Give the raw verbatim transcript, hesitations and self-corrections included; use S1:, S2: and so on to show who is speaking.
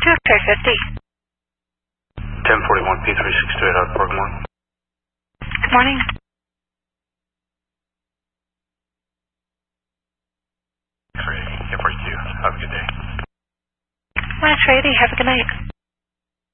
S1: to X-ray fifty.
S2: ten forty-one P three six two eight out of Portmore.
S1: Good morning.
S2: X-ray, ten forty-two. Have a good day.
S1: X-ray eighty, have a good night.